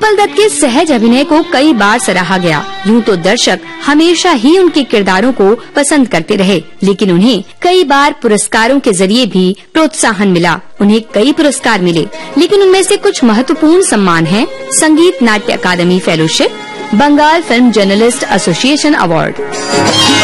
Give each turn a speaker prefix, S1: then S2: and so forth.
S1: उत्पल दत्त के सहज अभिनय को कई बार सराहा गया। यूँ तो दर्शक हमेशा ही उनके किरदारों को पसंद करते रहे, लेकिन उन्हें कई बार पुरस्कारों के जरिए भी प्रोत्साहन मिला। उन्हें कई पुरस्कार मिले, लेकिन उनमें से कुछ महत्वपूर्ण सम्मान हैं: संगीत नाट्य अकादमी fellowship, Bengal film journalist association award.